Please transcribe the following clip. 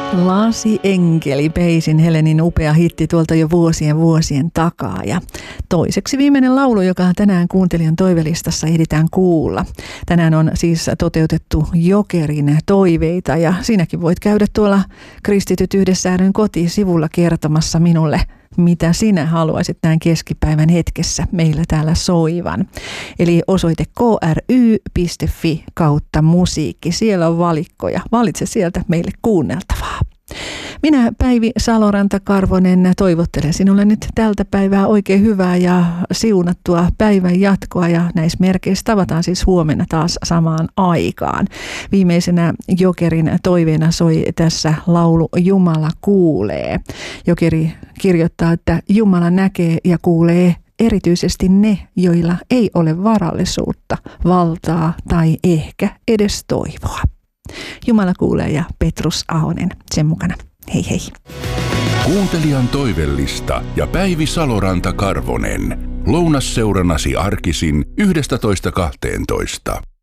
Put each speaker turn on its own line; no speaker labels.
Lasienkeli, Paisin Helenin upea hitti tuolta jo vuosien takaa. Ja toiseksi viimeinen laulu, joka tänään kuuntelijan toivelistassa ehditään kuulla. Tänään on siis toteutettu Jokerin toiveita ja siinäkin voit käydä tuolla Kristityt yhdessä ryn kotisivulla kertomassa minulle, mitä sinä haluaisit näin keskipäivän hetkessä meillä täällä soivan. Eli osoite kry.fi/musiikki. Siellä on valikkoja. Valitse sieltä meille kuunneltavaa. Minä Päivi Saloranta-Karvonen toivottelen sinulle nyt tältä päivää oikein hyvää ja siunattua päivän jatkoa ja näissä merkeissä tavataan siis huomenna taas samaan aikaan. Viimeisenä Jokerin toiveena soi tässä laulu Jumala kuulee. Jokeri kirjoittaa, että Jumala näkee ja kuulee erityisesti ne, joilla ei ole varallisuutta, valtaa tai ehkä edes toivoa. Jumala kuulee ja Petrus Ahonen sen mukana. Hei hei.
Kuuntelijan toivellista ja Päivi Saloranta-Karvonen. Lounasseurannasi arkisin 11.12.